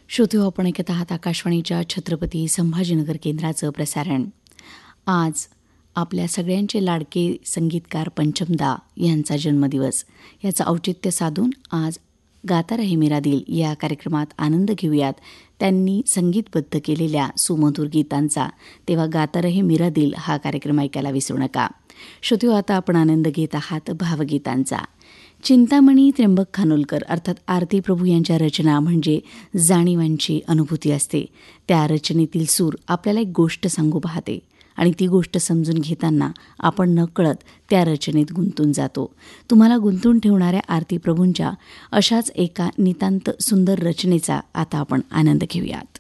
श्रोते हो, आपण ऐकत आहात आकाशवाणीच्या छत्रपती संभाजीनगर केंद्राचं प्रसारण. आज आपल्या सगळ्यांचे लाडके संगीतकार पंचमदा यांचा जन्मदिवस. याचं औचित्य साधून आज गाता रहे मेरा दिल या कार्यक्रमात आनंद घेऊयात त्यांनी संगीतबद्ध केलेल्या सुमधुर गीतांचा. तेव्हा गाता रहे मेरा दिल हा कार्यक्रम ऐकायला विसरू नका. श्रोते हो, आता आपण आनंद घेत आहात भावगीतांचा. चिंतामणी त्र्यंबक खानोलकर अर्थात आरती प्रभू यांच्या रचना म्हणजे जाणीवांची अनुभूती असते. त्या रचनेतील सूर आपल्याला एक गोष्ट सांगू पाहते आणि ती गोष्ट समजून घेताना आपण नकळत त्या रचनेत गुंतून जातो. तुम्हाला गुंतून ठेवणाऱ्या आरती प्रभूंच्या अशाच एका नितांत सुंदर रचनेचा आता आपण आनंद घेऊयात.